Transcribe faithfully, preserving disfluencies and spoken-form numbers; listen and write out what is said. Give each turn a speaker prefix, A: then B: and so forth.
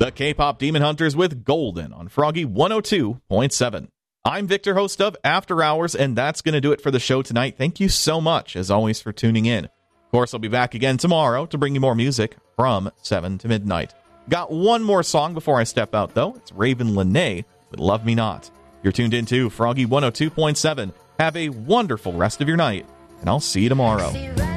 A: The K-pop Demon Hunters with Golden on Froggy one oh two point seven. I'm Victor, host of After Hours, and that's going to do it for the show tonight. Thank you so much, as always, for tuning in. Of course, I'll be back again tomorrow to bring you more music from seven to midnight. Got one more song before I step out, though. It's Raven Lene with Love Me Not. You're tuned into Froggy one oh two point seven. Have a wonderful rest of your night, and I'll see you tomorrow.